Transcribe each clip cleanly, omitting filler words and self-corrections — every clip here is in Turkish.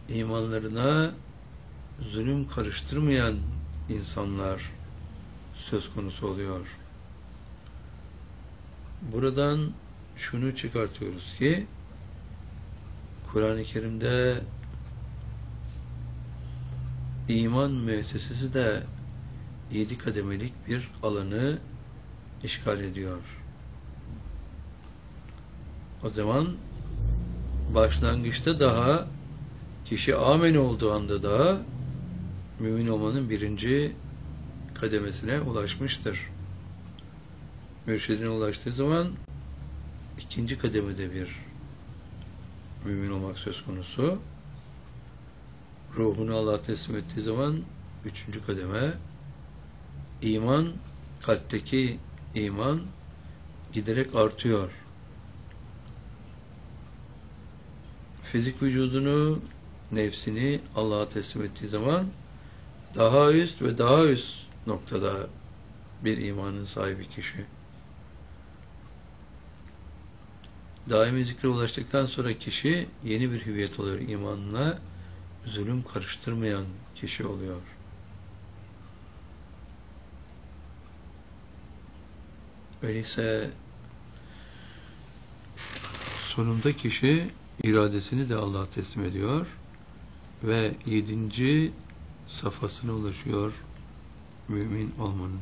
imanlarına zulüm karıştırmayan insanlar söz konusu oluyor. Buradan şunu çıkartıyoruz ki Kur'an-ı Kerim'de iman müessesesi de 7 kademelik bir alanı işgal ediyor. O zaman başlangıçta daha kişi amen olduğu anda da mümin olmanın birinci kademesine ulaşmıştır. Mürşidine ulaştığı zaman ikinci kademede bir mümin olmak söz konusu. Ruhunu Allah'a teslim ettiği zaman üçüncü kademe. İman, kalpteki iman giderek artıyor. Fizik vücudunu, nefsini Allah'a teslim ettiği zaman daha üst ve daha üst noktada bir imanın sahibi kişi. Daimi zikre ulaştıktan sonra kişi yeni bir hüviyet oluyor. İmanına zulüm karıştırmayan kişi oluyor. Öyleyse sonunda kişi iradesini de Allah'a teslim ediyor ve 7. safhasına ulaşıyor mümin olmanın.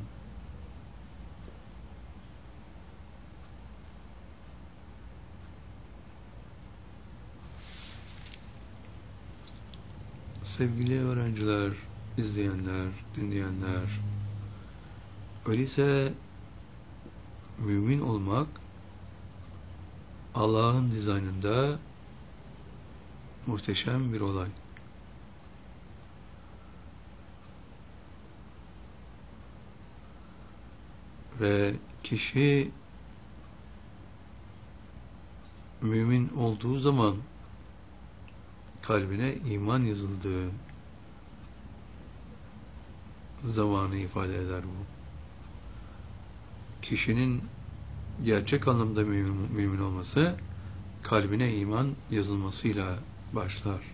Sevgili öğrenciler, izleyenler, dinleyenler, öyleyse mümin olmak Allah'ın dizaynında muhteşem bir olay. Ve kişi mümin olduğu zaman kalbine iman yazıldığı zamanı ifade eder bu. Kişinin gerçek anlamda mümin olması kalbine iman yazılmasıyla başlar.